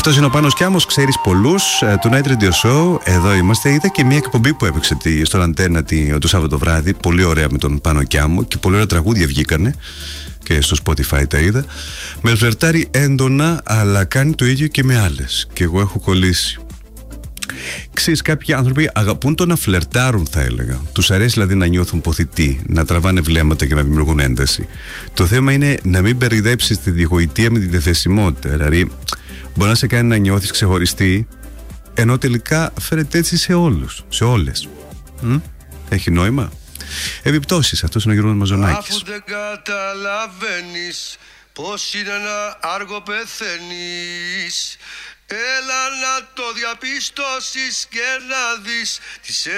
Αυτός είναι ο Πάνος Κιάμος, ξέρεις πολλούς, του Night Radio Show. Εδώ είμαστε. Είδα και μια εκπομπή που έπαιξε στον Αντένα το Σάββατο βράδυ. Πολύ ωραία με τον Πάνο Κιάμο και πολύ ωραία τραγούδια βγήκανε. Και στο Spotify τα είδα. Με φλερτάρει έντονα, αλλά κάνει το ίδιο και με άλλες. Και εγώ έχω κολλήσει. Ξέρεις, κάποιοι άνθρωποι αγαπούν το να φλερτάρουν, θα έλεγα. Τους αρέσει δηλαδή να νιώθουν ποθητοί, να τραβάνε βλέμματα και να δημιουργούν ένταση. Το θέμα είναι να μην περιδέψεις τη διχοητεία με τη διαθεσιμότητα. Δηλαδή, μπορεί να σε κάνει να νιώθεις ξεχωριστή, ενώ τελικά φέρεται έτσι σε όλους, σε όλες. Έχει νόημα. Επιπτώσεις, αυτός είναι ο Γιώργος Μαζονάκης. Αφού δεν καταλαβαίνεις πως είναι ένα άργο πεθαίνεις, έλα να το διαπιστώσεις και να δεις τις